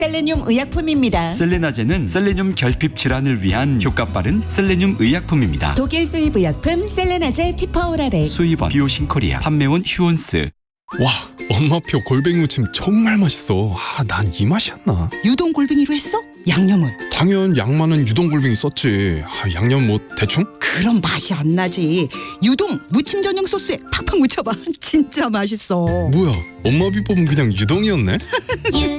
셀레늄 의약품입니다. 셀레나제는 셀레늄 결핍 질환을 위한 효과 빠른 셀레늄 의약품입니다. 독일 수입 의약품 셀레나제 티퍼오라렉. 수입원 비오신코리아, 판매원 휴온스. 와, 엄마표 골뱅이 무침 정말 맛있어. 난 이 맛이 안 나. 유동 골뱅이로 했어? 양념은? 당연 양만은 유동 골뱅이 썼지. 양념 뭐 대충? 그럼 맛이 안 나지. 유동 무침 전용 소스에 팍팍 묻혀봐. 진짜 맛있어. 뭐야, 엄마 비법은 그냥 유동이었네?